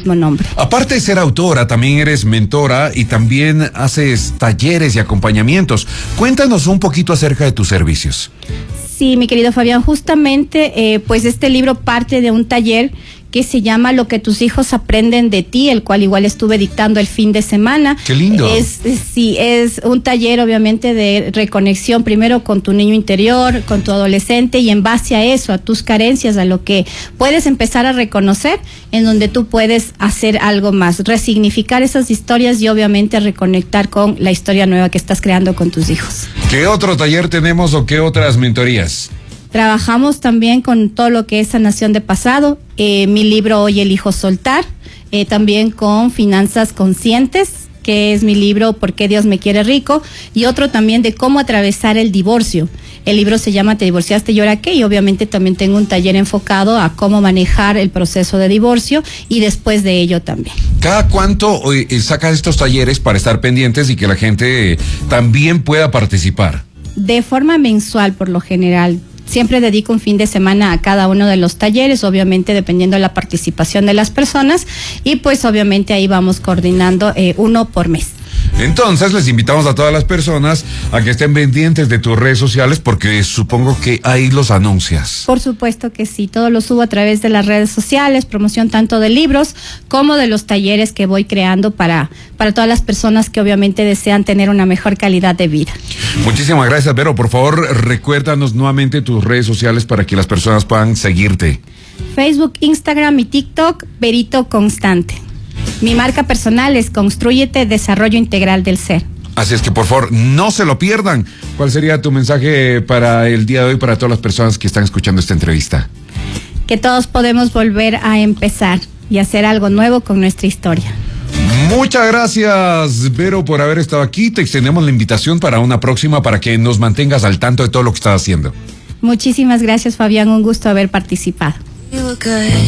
mismo nombre. Aparte de ser autora, también eres mentora y también haces talleres y acompañamientos. Cuéntanos un poquito acerca de tus servicios. Sí, mi querido Fabián, justamente pues este libro parte de un taller que se llama Lo que tus hijos aprenden de ti, el cual igual estuve dictando el fin de semana. ¡Qué lindo! Sí, es un taller obviamente de reconexión primero con tu niño interior, con tu adolescente, y en base a eso, a tus carencias, a lo que puedes empezar a reconocer, en donde tú puedes hacer algo más, resignificar esas historias y obviamente reconectar con la historia nueva que estás creando con tus hijos. ¿Qué otro taller tenemos o qué otras mentorías? Trabajamos también con todo lo que es sanación de pasado, mi libro Hoy elijo soltar, también con finanzas conscientes, que es mi libro ¿Por qué Dios me quiere rico? Y otro también de cómo atravesar el divorcio. El libro se llama ¿Te divorciaste y ahora qué? Y obviamente también tengo un taller enfocado a cómo manejar el proceso de divorcio y después de ello también. ¿Cada cuánto sacas estos talleres para estar pendientes y que la gente también pueda participar? De forma mensual, por lo general. Siempre dedico un fin de semana a cada uno de los talleres, obviamente dependiendo de la participación de las personas, y pues obviamente ahí vamos coordinando uno por mes. Entonces les invitamos a todas las personas a que estén pendientes de tus redes sociales, porque supongo que ahí los anuncias. Por supuesto que sí, todo lo subo a través de las redes sociales, promoción tanto de libros como de los talleres que voy creando para todas las personas que obviamente desean tener una mejor calidad de vida. Muchísimas gracias, Vero. Por favor, recuérdanos nuevamente tus redes sociales para que las personas puedan seguirte. Facebook, Instagram y TikTok, Verito Constante. Mi marca personal es Construyete Desarrollo Integral del Ser. Así es que por favor no se lo pierdan. ¿Cuál sería tu mensaje para el día de hoy para todas las personas que están escuchando esta entrevista? Que todos podemos volver a empezar y hacer algo nuevo con nuestra historia. Muchas gracias, Vero, por haber estado aquí. Te extendemos la invitación para una próxima para que nos mantengas al tanto de todo lo que estás haciendo. Muchísimas gracias, Fabián. Un gusto haber participado.